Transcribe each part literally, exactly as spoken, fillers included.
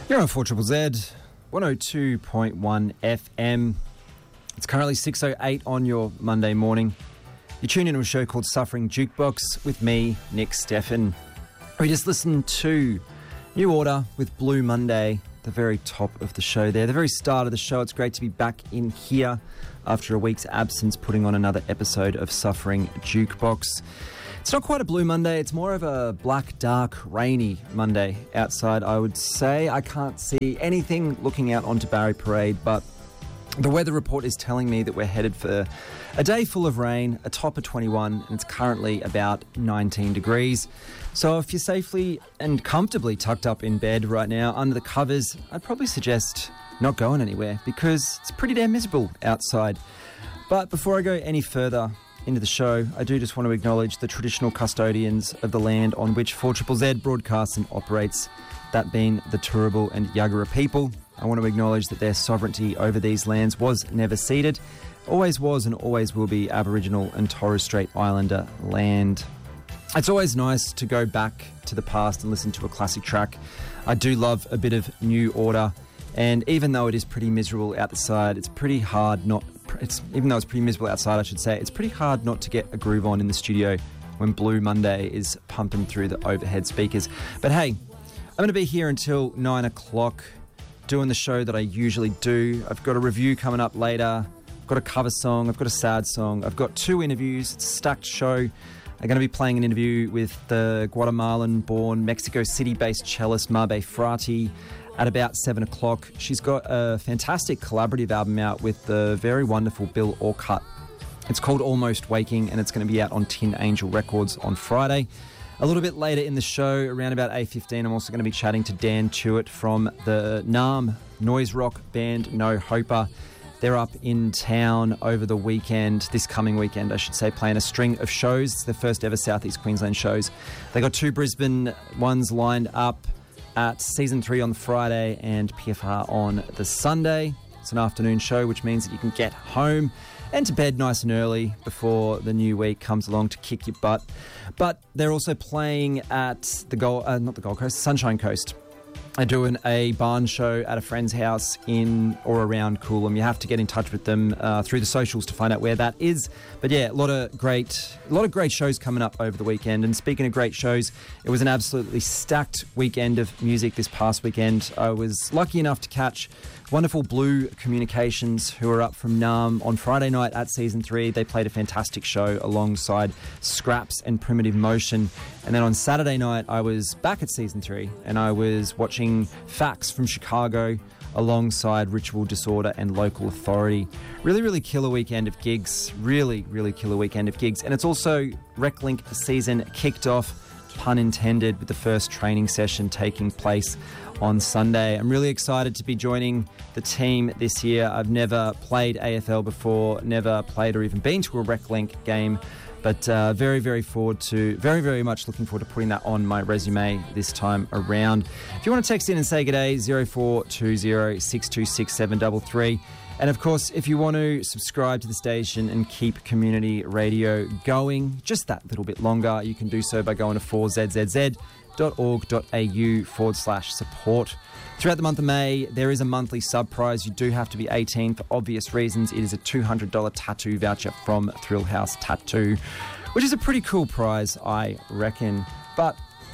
You're on four Z Z, one oh two point one F M. It's currently six oh eight on your Monday morning. You tune into a show called Suffering Jukebox with me, Nick Steffen. We just listened to New Order with Blue Monday, the very top of the show there, the very start of the show. It's great to be back in here after a week's absence, putting on another episode of Suffering Jukebox. It's not quite a blue Monday, it's more of a black, dark, rainy Monday outside, I would say. I can't see anything looking out onto Barry Parade, but the weather report is telling me that we're headed for a day full of rain, a top of twenty-one, and it's currently about nineteen degrees. So if you're safely and comfortably tucked up in bed right now under the covers, I'd probably suggest not going anywhere because it's pretty damn miserable outside. But before I go any further into the show, I do just want to acknowledge the traditional custodians of the land on which four Z Z broadcasts and operates, that being the Turrbal and Yagara people. I want to acknowledge that their sovereignty over these lands was never ceded, always was and always will be Aboriginal and Torres Strait Islander land. It's always nice to go back to the past and listen to a classic track. I do love a bit of New Order, and even though it is pretty miserable outside, it's pretty hard not... It's even though it's pretty miserable outside, I should say, it's pretty hard not to get a groove on in the studio when Blue Monday is pumping through the overhead speakers. But hey, I'm going to be here until nine o'clock doing the show that I usually do. I've got a review coming up later. I've got a cover song. I've got a sad song. I've got two interviews. It's a stacked show. I'm going to be playing an interview with the Guatemalan-born, Mexico City-based cellist Mabe Frati at about seven o'clock. She's got a fantastic collaborative album out with the very wonderful Bill Orcutt. It's called Almost Waking, and it's going to be out on Tin Angel Records on Friday. A little bit later in the show, around about eight fifteen, I'm also going to be chatting to Dan Tuitt from the Naarm noise rock band No Hoper. They're up in town over the weekend, this coming weekend, I should say, playing a string of shows. It's their first ever Southeast Queensland shows. They got two Brisbane ones lined up at Season three on the Friday and P F R on the Sunday. It's an afternoon show, which means that you can get home and to bed nice and early before the new week comes along to kick your butt. But they're also playing at the Gold, uh, not the Gold Coast, Sunshine Coast. They're doing a barn show at a friend's house in or around Coolum. You have to get in touch with them uh, through the socials to find out where that is. But yeah, a lot of great, a lot of great shows coming up over the weekend. And speaking of great shows, it was an absolutely stacked weekend of music this past weekend. I was lucky enough to catch wonderful Blue Communications, who are up from Naarm on Friday night at Season three. They played a fantastic show alongside Scraps and Primitive Motion. And then on Saturday night, I was back at Season three, and I was watching Facts from Chicago alongside Ritual Disorder and Local Authority. Really, really killer weekend of gigs. Really, really killer weekend of gigs. And it's also RecLink season kicked off, pun intended, with the first training session taking place on Sunday. I'm really excited to be joining the team this year. I've never played A F L before, never played or even been to a RecLink game, but uh, very, very forward to, very, very much looking forward to putting that on my resume this time around. If you want to text in and say g'day, zero four two zero six two six seven three three. And of course, if you want to subscribe to the station and keep community radio going just that little bit longer, you can do so by going to four Z Z Z dot org dot a u forward slash support. Throughout the month of May, there is a monthly sub prize. You do have to be eighteen for obvious reasons. It is a two hundred dollars tattoo voucher from Thrill House Tattoo, which is a pretty cool prize, I reckon. But,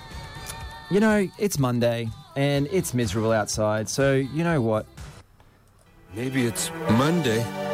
you know, it's Monday and it's miserable outside, so you know what? Maybe it's Monday.